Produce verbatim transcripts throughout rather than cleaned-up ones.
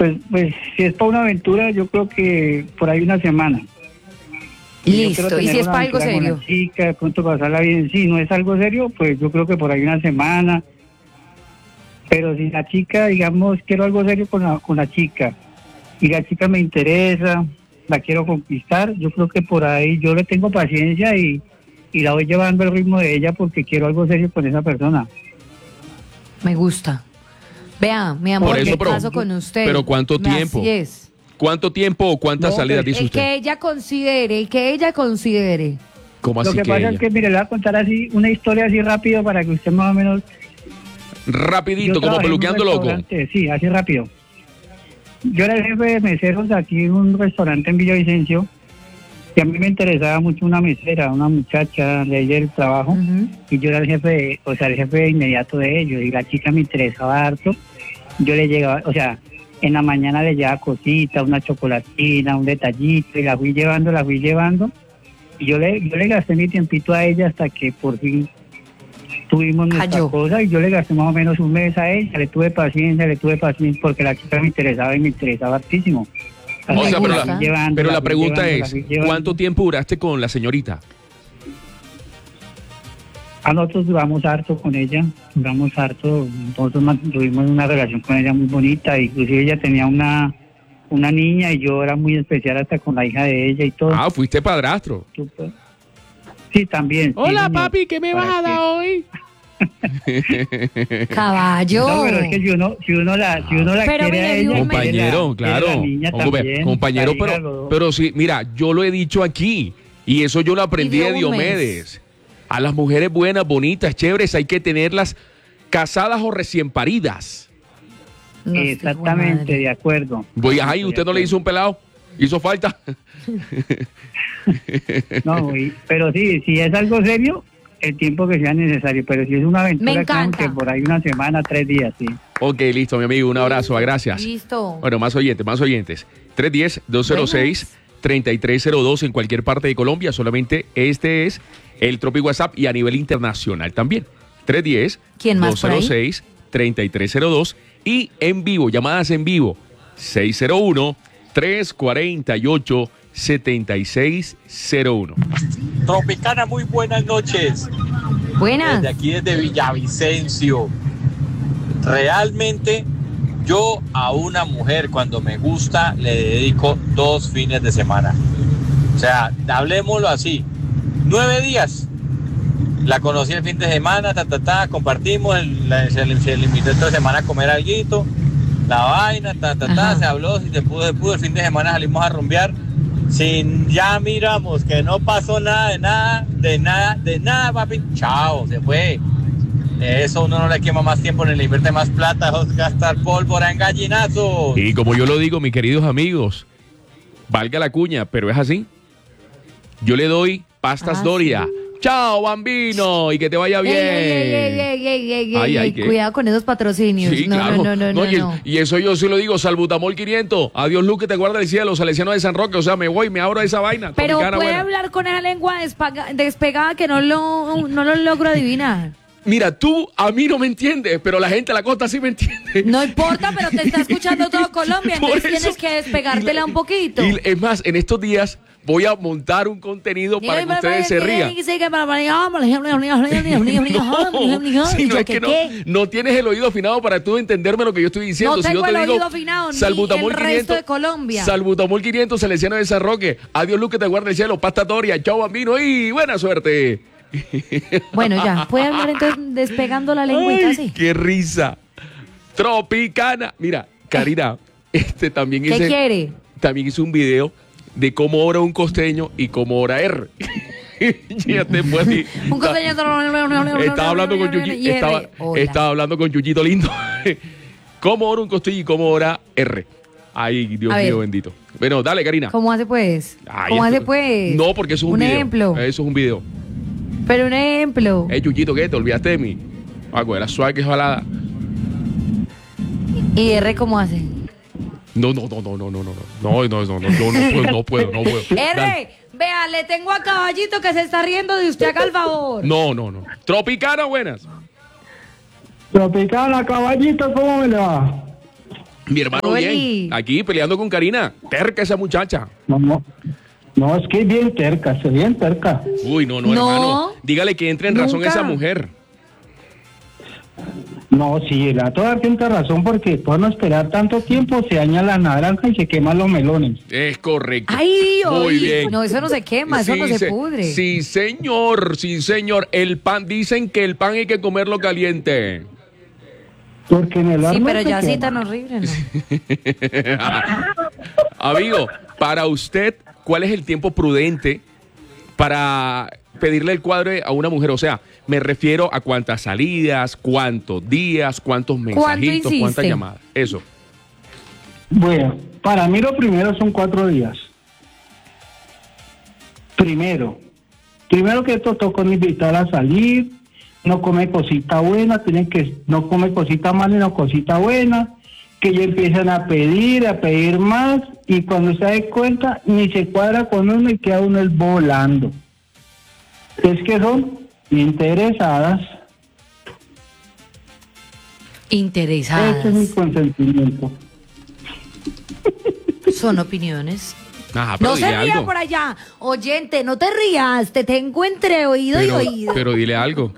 Pues, pues si es para una aventura, yo creo que por ahí una semana. Listo, y si es para algo serio. Con la chica, de pronto pasarla bien. Si no es algo serio, pues yo creo que por ahí una semana. Pero si la chica, digamos, quiero algo serio con la, con la chica, y la chica me interesa, la quiero conquistar, yo creo que por ahí yo le tengo paciencia y, y la voy llevando al ritmo de ella porque quiero algo serio con esa persona. Me gusta. Vea, mi amor, Por eso, me pero- caso con usted. pero ¿cuánto tiempo? Así es. ¿Cuánto tiempo o cuántas No, salidas pues, dice El usted? que ella considere, el que ella considere. ¿Cómo Lo así que, que pasa ella? es que, mire, le voy a contar así una historia así rápido para que usted más o menos... Rapidito, Yo como trabajé en un peluqueando loco. restaurante, sí, así rápido. Yo era el jefe de meseros aquí en un restaurante en Villavicencio y a mí me interesaba mucho una mesera, una muchacha de ella del trabajo, Ujú. y yo era el jefe, de- o sea, el jefe inmediato de ellos, y la chica me interesaba harto. Yo le llegaba, o sea, en la mañana le llevaba cositas, una chocolatina, un detallito, y la fui llevando, la fui llevando, y yo le, yo le gasté mi tiempito a ella hasta que por fin tuvimos nuestra Cayó. cosa, y yo le gasté más o menos un mes a ella, le tuve paciencia, le tuve paciencia, porque la chica me interesaba y me interesaba hartísimo. O Me sea, pero gusta. la, fui llevando, pero la fui pregunta llevando, la es, fui llevando. ¿cuánto tiempo duraste con la señorita? A nosotros duramos harto con ella, duramos harto, nosotros man- tuvimos una relación con ella muy bonita, inclusive ella tenía una una niña y yo era muy especial hasta con la hija de ella y todo. Ah, fuiste padrastro. Súper. Sí, también. sí, señor. ¿qué me vas a dar hoy? Caballo. No, pero es que si uno, si uno la, si uno la Pero quiere a mire, ella, Dios mío. quiere la- Compañero, quiere claro. la niña Hombre, también, compañero, la hija, pero, los- pero sí, mira, yo lo he dicho aquí y eso yo lo aprendí Y de de un mes. Diomedes. A las mujeres buenas, bonitas, chéveres, hay que tenerlas casadas o recién paridas. No, estoy Exactamente, madre. de acuerdo. Voy, ay, Estoy ¿usted de no le hizo un pelado? ¿Hizo falta? No, y- pero sí, si es algo serio, el tiempo que sea necesario, pero si es una aventura, Me claro encanta. que por ahí una semana, tres días, sí. Ok, listo, mi amigo, un abrazo, gracias. Listo. Bueno, más oyentes, más oyentes. tres uno cero, dos cero seis, tres tres cero dos en cualquier parte de Colombia. Solamente este es el Tropi WhatsApp y a nivel internacional también. tres uno cero, ¿Quién más dos cero seis, tres tres cero dos y en vivo, llamadas en vivo, seis cero uno, tres cuatro ocho, siete seis cero uno. Tropicana, muy buenas noches. Buenas. Desde aquí, desde Villavicencio. Realmente, yo a una mujer cuando me gusta le dedico dos fines de semana. O sea, hablemoslo así. Nueve días. La conocí el fin de semana, ta, ta, ta, compartimos, el- la- se, le, se le invitó esta semana a comer alguito, la vaina, ta, ta, ta, Ajá. se habló, si se pudo, se pudo, el fin de semana salimos a rumbear, sin, ya miramos que no pasó nada, de nada, de nada, de nada, papi, chao, se fue. Eso uno no le quema más tiempo ni le invierte más plata, eso es gastar pólvora en gallinazos. Y como yo lo digo, mis queridos amigos, valga la cuña, pero es así. Yo le doy pastas Ah, Doria. Chao, bambino, y que te vaya Ey, bien. ey, ey, ey, ey, ey, ey, Ay, ey, ay, ey, ¿qué? cuidado con esos patrocinios. Sí, no, claro. no, no, no, no, y, el- no. y eso yo sí lo digo, salbutamol quinientos. Adiós, Luz, que te guarda el cielo, Salesiano de San Roque. O sea, me voy, me abro de esa vaina. Pero Tropicana puede buena. hablar con esa lengua despaga- despegada que no lo, no lo logro adivinar. Mira, tú a mí no me entiendes, pero la gente de la costa sí me entiende. No importa, pero te está escuchando todo Colombia, Por entonces eso- tienes que despegártela un poquito. Y es más, en estos días voy a montar un contenido para que ustedes se rían. No, si no es que no, no tienes el oído afinado para tú entenderme lo que yo estoy diciendo. No si tengo yo te el digo, oído afinado, ni salbutamol el resto quinientos, de Colombia. Salbutamol quinientos, Salesiano de San Roque. Adiós, Luz, que te guarde el cielo. Pasta Doria, chao, bambino y buena suerte. Bueno, ya, puede hablar entonces despegando la lengüita Ay, así. qué risa. Tropicana. Mira, Karina, este también ¿Qué hice, quiere? también hice un video de cómo ora un costeño y cómo ora R. Ya te puedo decir. Un costeño. Estaba hablando con Yuyi, Y R, estaba, hola. estaba hablando con Yuyito lindo. ¿Cómo ora un costeño y cómo ora R? Ay, Dios A mío ver. bendito. Bueno, dale, Karina. ¿Cómo hace pues? Ay, ¿Cómo esto- hace pues? No, porque eso es un, Un video. ejemplo. Eso es un video. Pero un ejemplo. Eh, Yuyito, ¿qué? ¿Te olvidaste de mí? Ah, era suave que es balada. ¿Y R cómo hace? No, no, no, no, no, no, no, no, no, no, no, yo no puedo, no puedo, no puedo. Dale. R, vea, le tengo a Caballito que se está riendo de usted, haga el favor. No, no, no. Tropicana, buenas. Tropicana, caballito, ¿cómo me le va? Mi hermano Buenas, Oli. bien. Aquí peleando con Karina. Terca esa muchacha. No, no. No, es que es bien terca, es bien terca. Uy, no, no, No. hermano. Dígale que entre en razón Nunca. esa mujer. No, sí, la toda tiene razón porque por no esperar tanto tiempo se daña la naranja y se queman los melones. Es correcto. Ay, Dios. Muy bien. No, eso no se quema, eso Sí, no se se- pudre. Sí, señor, sí, señor. El pan, dicen que el pan hay que comerlo caliente. Porque en el horno Sí, pero se ya así quema. tan horrible, ¿no? Amigo, para usted, ¿cuál es el tiempo prudente para pedirle el cuadre a una mujer? O sea, me refiero a cuántas salidas, cuántos días, cuántos mensajitos, insiste? cuántas llamadas. Eso. Bueno, para mí lo primero son cuatro días. Primero, primero que esto toca invitar a salir, no come cosita buena, tienen que, no come cosita mala y no cosita buena, que ellos empiezan a pedir, a pedir más, y cuando se da cuenta, ni se cuadra con uno y queda uno el volando. Es que son interesadas, Interesadas. ese es mi consentimiento. Son opiniones. Ajá, pero No se dile ría algo. por allá. Oyente, no te rías. Te tengo entre oído Pero, y oído. pero dile algo.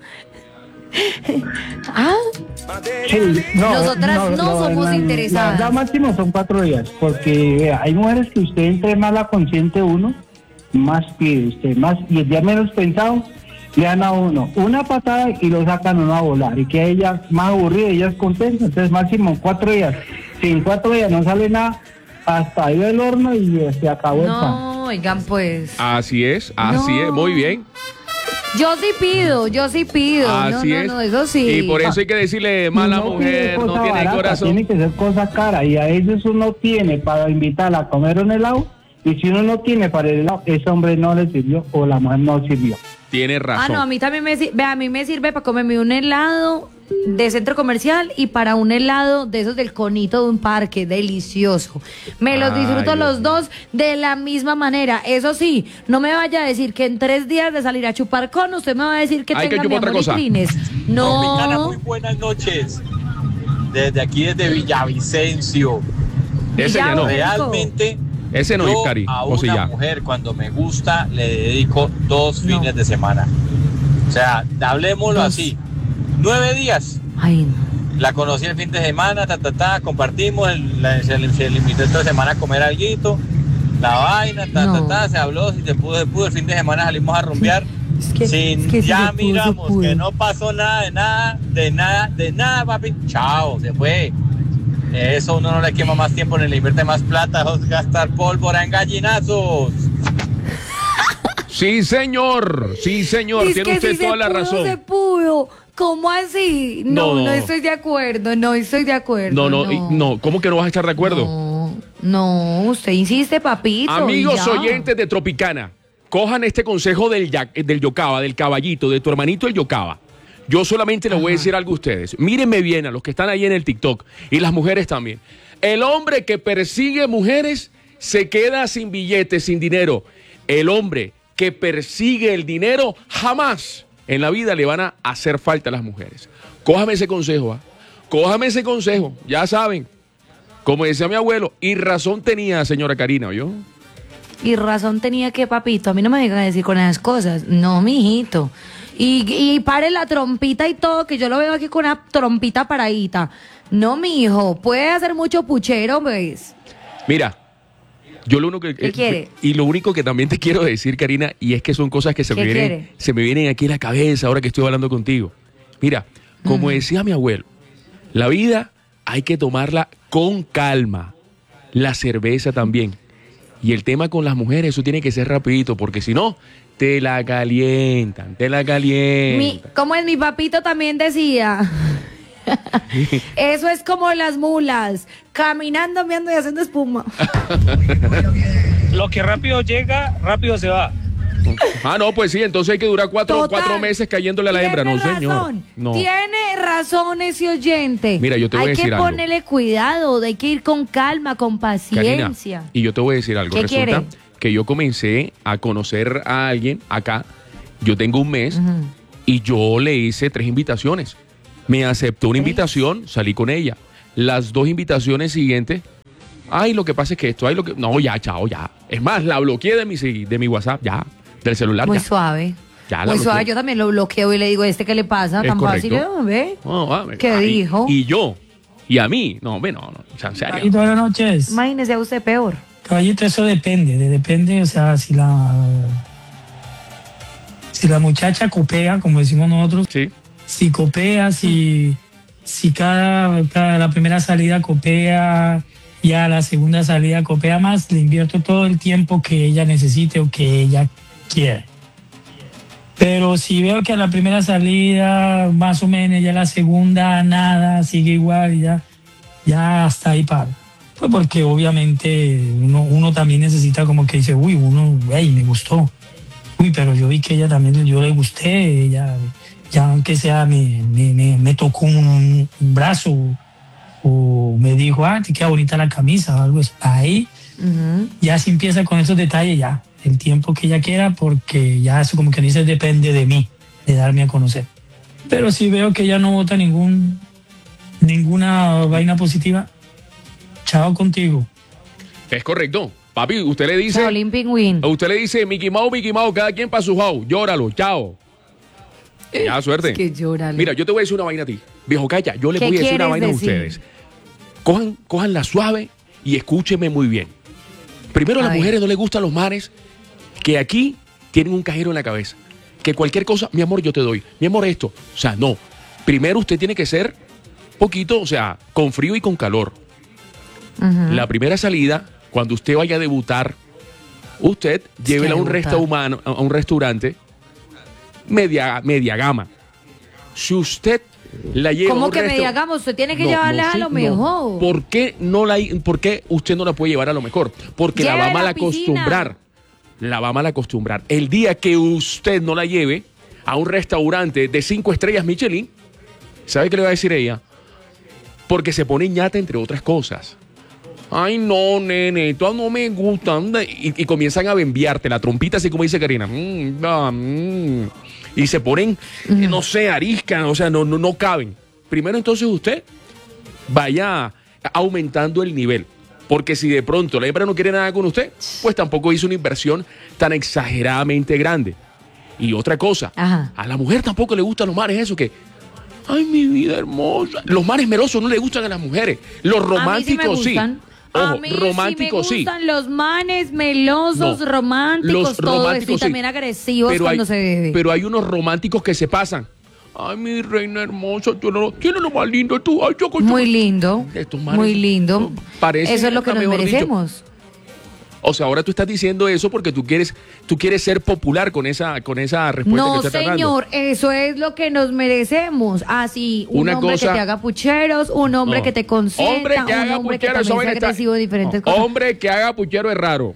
Ah, Sí, Nosotras no somos la- interesadas. La verdad máximo son cuatro días, porque vea, hay mujeres que usted entre más la consiente uno, más pide usted, más, y el día menos pensado, le dan a uno una patada y lo sacan uno a volar, y que ella más aburrida, ella es contenta, entonces máximo cuatro días. Si en cuatro días no sale nada, hasta ahí el horno y eh, se acabó el pan. no, oigan pues. Así es, así No. es, muy bien. Yo sí pido, yo sí pido. Así no, no, es. no, eso sí. Y por eso hay que decirle, mala No pide mujer, no cosa tiene barata, corazón. Tiene que ser cosa cara, y a veces uno tiene para invitarla a comer un helado, y si uno no tiene para el helado, ese hombre no le sirvió o la mujer no sirvió. Tiene Ah, razón. no, a mí también me sirve, a mí me sirve para comerme un helado de centro comercial y para un helado de esos del conito de un parque, delicioso. Me los Ay, disfruto Dios los mío. dos de la misma manera. Eso sí, no me vaya a decir que en tres días de salir a chupar con usted me va a decir que Hay que tenga mi chupar otra amor y cosa. trines. Tropicana, No, muy buenas noches. Desde aquí, desde Villavicencio. Ese ya no. Ya, Realmente, Ese no, yo Cari. a O sí una ya. mujer cuando me gusta le dedico dos No. fines de semana. O sea, hablemoslo Dos. así. Nueve días. ay no. La conocí el fin de semana, ta, ta, ta, compartimos, el- la- se, le- se limitó esta semana a comer alguito, la vaina, ta, No. ta, ta, se habló, si se pudo, se pudo, el fin de semana salimos a rumbear, Es que- sin, es que si ya se pudo, se miramos pudo. que no pasó nada, de nada, de nada, de nada, papi, chao, se fue. Eso uno no le quema más tiempo ni le invierte más plata, eso es gastar pólvora en gallinazos. Sí, señor. Sí, señor. Es Tiene que usted si toda se la pudo, razón. se pudo. ¿Cómo así? No, No, no, no. estoy de acuerdo, no estoy de acuerdo. No, no, y- no. ¿Cómo que no vas a estar de acuerdo? No, no, usted insiste, papito. Amigos y ya. oyentes de Tropicana, cojan este consejo del, ya- del Yocaba, del caballito, de tu hermanito el Yocaba. Yo solamente les voy a decir algo a ustedes. Mírenme bien a los que están ahí en el TikTok y las mujeres también. El hombre que persigue mujeres se queda sin billetes, sin dinero. El hombre que persigue el dinero jamás en la vida le van a hacer falta a las mujeres. Cójame ese consejo, ¿ah? Cójame ese consejo, ya saben. Como decía mi abuelo, y razón tenía, señora Karina, ¿oyó? Y razón tenía que, papito, a mí no me venga a decir con esas cosas. No, mijito. Y, y pare la trompita y todo, que yo lo veo aquí con una trompita paradita. No, mijo, puede hacer mucho puchero, pues. Mira, yo lo único que... ¿Qué quiere? Y lo único que también te quiero decir, Karina, y es que son cosas que se me ¿Qué vienen, quiere? se me vienen aquí en la cabeza ahora que estoy hablando contigo. Mira, como decía mi abuelo, la vida hay que tomarla con calma. La cerveza también. Y el tema con las mujeres, eso tiene que ser rapidito, porque si no, te la calientan, te la calientan. Mi, como es mi papito también decía. Eso es como las mulas, caminando, meando y haciendo espuma. Lo que rápido llega, rápido se va. Ah, no, pues sí, entonces hay que durar cuatro, Total. cuatro meses cayéndole a la hembra. No, Tiene señor. razón, No. Tiene razón ese oyente. Mira, yo te voy hay a decir que algo. ponerle cuidado, hay que ir con calma, con Karina, paciencia. y yo te voy a decir algo. ¿Qué Resulta quiere? que yo comencé a conocer a alguien acá. Yo tengo un mes Ujú. y yo le hice tres invitaciones. Me aceptó una ¿Tres? invitación, salí con ella. Las dos invitaciones siguientes Ay, lo que pasa es que esto, ay, lo que... No, ya, chao, ya. Es más, la bloqueé de mi, de mi WhatsApp, ya. Del celular, Muy ya. suave. Ya la Muy suave, bloqueé. yo también lo bloqueo y le digo, ¿este qué le pasa? Es Tan correcto. fácil, ¿no? ¿Ve? No, va, ¿Qué ay, dijo? Y yo, y a mí, no, ve, no, no, o sea, en serio. Caballito, buenas noches. Imagínese a usted peor. Caballito, eso depende, de- depende, o sea, si la si la muchacha copea, como decimos nosotros, Sí. si copea, si, si cada, cada la primera salida copea, ya la segunda salida copea más, le invierto todo el tiempo que ella necesite o que ella quiere. Pero si veo que a la primera salida, más o menos, ya la segunda, nada, sigue igual, ya, ya hasta ahí paro. Pues porque obviamente uno, uno también necesita como que dice, uy, uno, hey, me gustó. Uy, pero yo vi que ella también, yo le gusté, ella, ya aunque sea, me, me, me, me tocó un, un brazo o me dijo, ah, te queda bonita la camisa o algo así. Ahí Ujú. ya se empieza con esos detalles, ya, el tiempo que ella quiera, porque ya eso como que dice depende de mí, de darme a conocer. Pero si veo que ella no vota ningún, ninguna vaina positiva, chao contigo. Es correcto. Papi, usted le dice... Shaolin Pingüín. A usted le dice, Mickey Mouse, Mickey Mouse, cada quien para su house. Llóralo, chao. Ya, suerte. Es que llóralo. Mira, yo te voy a decir una vaina a ti. Viejo Calla, yo le ¿Qué voy a decir una quieres vaina decir? a ustedes. Cojan, cojanla suave y escúchenme muy bien. Primero, a A las ver. mujeres no les gustan los manes que aquí tienen un cajero en la cabeza. Que cualquier cosa, mi amor, yo te doy. Mi amor, esto. O sea, no. Primero usted tiene que ser poquito, o sea, con frío y con calor. Ujú. La primera salida, cuando usted vaya a debutar, usted llévela a un, debutar. resta humano, a un restaurante media, media gama. Si usted la lleva a ¿Cómo un que resta- me hagamos? Usted tiene que No, llevarla no, a sí, lo no. mejor. ¿Por qué, no la, ¿Por qué usted no la puede llevar a lo mejor? Porque la va a Llévela mal a piscina. acostumbrar. La va a mal acostumbrar. El día que usted no la lleve a un restaurante de cinco estrellas Michelin, ¿sabe qué le va a decir ella? Porque se pone ñata, entre otras cosas. Ay, no, nene, todas no me gustan. Y, y comienzan a bembiarte la trompita, así como dice Karina. Mm, ah, mm. Y se ponen, eh, no sé, ariscan, o sea, no, no, no caben. Primero, entonces, usted vaya aumentando el nivel. Porque si de pronto la hembra no quiere nada con usted, pues tampoco hizo una inversión tan exageradamente grande. Y otra cosa, Ajá. a la mujer tampoco le gustan los mares, eso que... Ay, mi vida hermosa. Los mares melosos no le gustan a las mujeres. Los románticos a mí sí. sí. Me gustan. Ojo, a mí románticos sí me sí. gustan los manes melosos, No, románticos, los todo eso, románticos y sí. también agresivos Pero cuando hay, se bebe. Pero hay unos románticos que se pasan. Ay, mi reina hermosa, tú no, tienes lo más lindo tú. Ay, yo con- Muy lindo, Estos manes muy lindo. parecen Eso es lo que hasta, nos mejor dicho. merecemos. O sea, ahora tú estás diciendo eso porque tú quieres, tú quieres ser popular con esa, con esa respuesta No, que estás dando. señor, eso es lo que nos merecemos. Así, un Una hombre cosa- que te haga pucheros, un hombre No. que te consienta, Hombre que un haga hombre que puchero, esa también sea vaina está- agresivo de diferentes No, cosas. hombre que haga puchero es raro.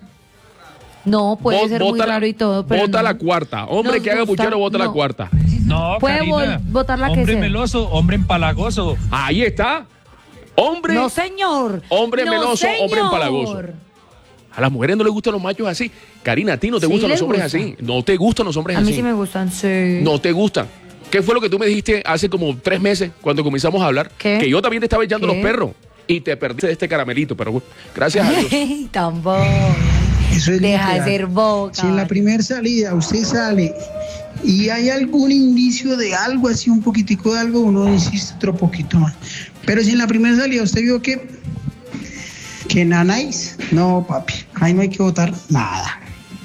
No, puede Bo- ser muy bota la- raro y todo, pero Bota no. la cuarta. Hombre Nos que haga gusta, puchero, bota la no. cuarta. No, Puede Karina. vol- botar la que Hombre sea. meloso, hombre empalagoso. Ahí está. Hombre. No, señor. Hombre No, meloso, hombre señor. empalagoso. A las mujeres no les gustan los machos así. Karina, a ti no te Sí gustan los les hombres gusta. así. No te gustan los hombres A mí así. sí me gustan, sí. No te gustan. ¿Qué fue lo que tú me dijiste hace como tres meses cuando comenzamos a hablar? ¿Qué? Que yo también te estaba echando ¿Qué? los perros y te perdiste de este caramelito, pero bueno, gracias a Dios. Tampoco. Eso es Deja de literal. ser boca. Si en la primera salida usted sale y hay algún indicio de algo, así un poquitico de algo, uno insiste otro poquito más. Pero si en la primera salida usted vio que que nanáis, no papi, ahí no hay que votar nada.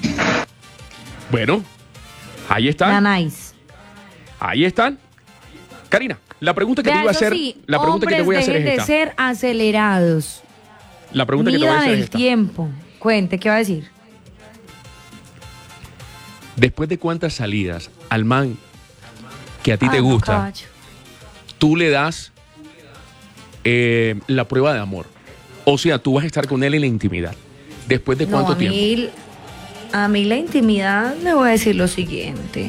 Bueno, ahí están. Nanais. Ahí están. Karina, la pregunta que te Vea, iba a eso hacer, sí, la pregunta que te hombres voy a hacer dejen es de esta. ser acelerados. La pregunta que te voy a Mida hacer es el esta. tiempo. Cuente, ¿qué va a decir? Después de cuántas salidas al man que a ti Ah, te no, gusta, caballo. tú le das eh, la prueba de amor. O sea, tú vas a estar con él en la intimidad. ¿Después de No, cuánto a tiempo? mí, a mí la intimidad me voy a decir lo siguiente.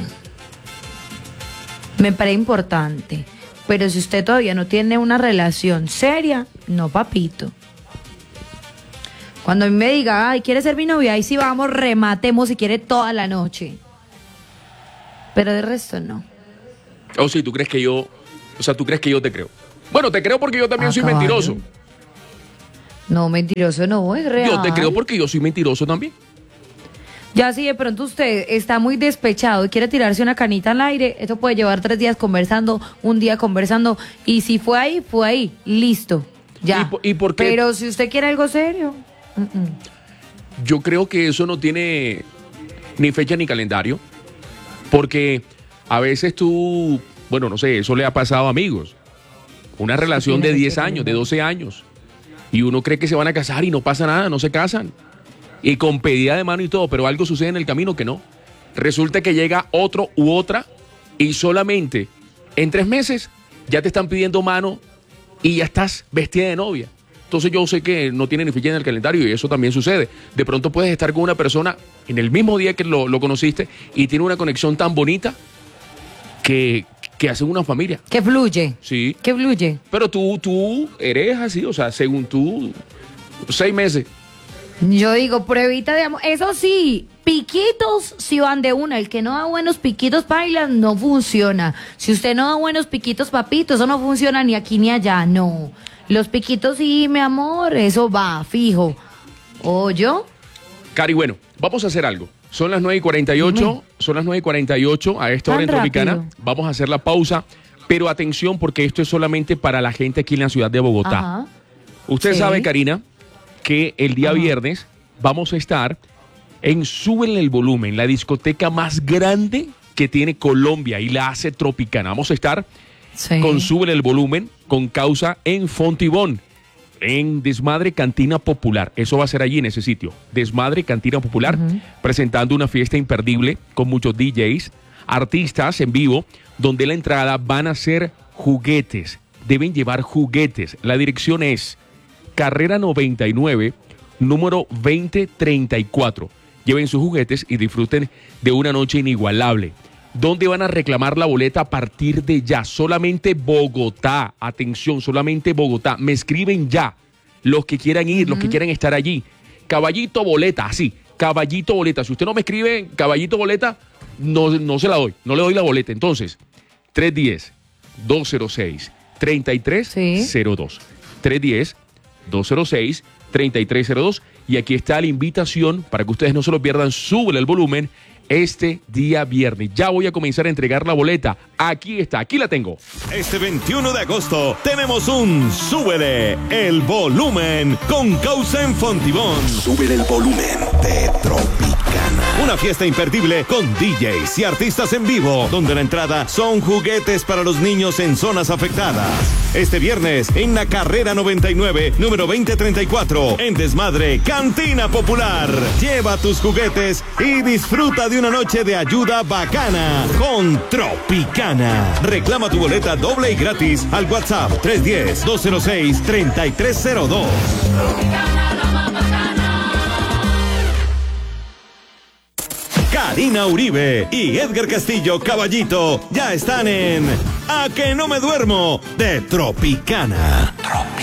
Me parece importante. Pero si usted todavía no tiene una relación seria, no, papito. Cuando a mí me diga, ay, ¿quiere ser mi novia? Ahí sí vamos, rematemos si quiere toda la noche. Pero de resto no. O si tú crees que yo, o sea, tú crees que yo te creo. Bueno, te creo porque yo también Ah, soy caballo. mentiroso. No, mentiroso no, es real. Yo te creo porque yo soy mentiroso también. Ya si de pronto usted está muy despechado y quiere tirarse una canita al aire, eso puede llevar tres días conversando, un día conversando, y si fue ahí, fue ahí, listo, ya. ¿Y, por- y por qué? Pero si usted quiere algo serio, mm-mm. Yo creo que eso no tiene ni fecha ni calendario, porque a veces tú, bueno, no sé, eso le ha pasado a amigos. Una relación de tiene diez fecha años, de calendario. doce años, y uno cree que se van a casar y no pasa nada, no se casan. Y con pedida de mano y todo, pero algo sucede en el camino que no. Resulta que llega otro u otra y solamente en tres meses ya te están pidiendo mano y ya estás vestida de novia. Entonces yo sé que no tiene ni fecha en el calendario y eso también sucede. De pronto puedes estar con una persona en el mismo día que lo, lo conociste y tiene una conexión tan bonita que, que hacen una familia. Que fluye, Sí, que fluye. pero tú, tú eres así, o sea, según tú, seis meses. Yo digo, pruebita de amor. Eso sí, piquitos si van de una. El que no da buenos piquitos, paila, no funciona. Si usted no da buenos piquitos, papito, eso no funciona ni aquí ni allá, no. Los piquitos sí, mi amor, eso va, fijo. ¿O yo? Cari, bueno, vamos a hacer algo. Son las nueve y cuarenta y ocho, Dime. son las nueve y cuarenta y ocho a esta hora en Tan Tropicana. rápido. Vamos a hacer la pausa, pero atención porque esto es solamente para la gente aquí en la ciudad de Bogotá. Ajá. Usted Sí. sabe, Karina, que el día Ajá. viernes vamos a estar en Súbele el Volumen, la discoteca más grande que tiene Colombia y la hace Tropicana. Vamos a estar Sí. con Súbele el Volumen, con causa en Fontibón, en Desmadre Cantina Popular. Eso va a ser allí en ese sitio. Desmadre Cantina Popular, Ujú. presentando una fiesta imperdible con muchos D Js, artistas en vivo, donde la entrada van a ser juguetes. Deben llevar juguetes. La dirección es Carrera noventa y nueve, número veinte treinta y cuatro. Lleven sus juguetes y disfruten de una noche inigualable. ¿Dónde van a reclamar la boleta a partir de ya? Solamente Bogotá. Atención, solamente Bogotá. Me escriben ya los que quieran ir, los que quieran estar allí. Caballito Boleta, así. Caballito Boleta. Si usted no me escribe Caballito Boleta, no, no se la doy. No le doy la boleta. Entonces, tres uno cero, dos cero seis, tres tres cero dos. tres uno cero, dos cero seis, tres tres cero dos. Y aquí está la invitación para que ustedes no se lo pierdan. Súbele el volumen este día viernes. Ya voy a comenzar a entregar la boleta. Aquí está, aquí la tengo. Este veintiuno de agosto tenemos un Súbele el Volumen con causa en Fontibón. Súbele el volumen de Tropicana. Una fiesta imperdible con D Js y artistas en vivo, donde la entrada son juguetes para los niños en zonas afectadas. Este viernes en la Carrera noventa y nueve, número veinte treinta y cuatro, en Desmadre Cantina Popular. Lleva tus juguetes y disfruta de una noche de ayuda bacana con Tropicana. Reclama tu boleta doble y gratis al WhatsApp tres uno cero, dos cero seis, tres tres cero dos. Karina Uribe y Edgar Castillo Caballito ya están en A que no me duermo de Tropicana.